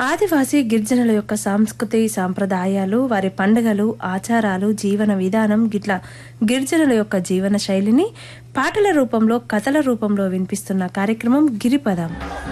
ఆదివాసీ గిరిజనుల యొక్క సంస్కృతి సాంప్రదాయాలు, వారి పండుగలు, ఆచారాలు, జీవన విధానం గిట్లా గిరిజనుల యొక్క జీవన శైలిని పాటల రూపంలో, కథల రూపంలో వినిపిస్తున్న కార్యక్రమం గిరిపదం.